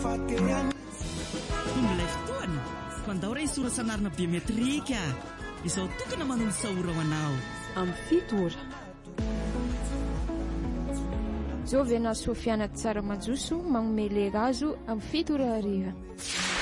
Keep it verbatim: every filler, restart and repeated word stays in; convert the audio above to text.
tombolay fotoana fandao ra isora sanarina biometrika izao tokana manolo sahora ho anao amin'ny fito ora Jovena Sofiana Tsaramanjoso manome lera azo amin'ny fito ora hariva.